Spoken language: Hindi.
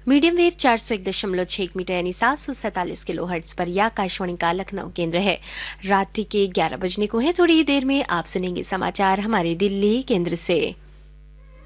मीडियम वेव 401.6 मीटर यानी 747 किलोहर्ट्ज पर यह आकाशवाणी का लखनऊ केंद्र है। रात्रि के 11 बजने को है। थोड़ी ही देर में आप सुनेंगे समाचार हमारे दिल्ली केंद्र से।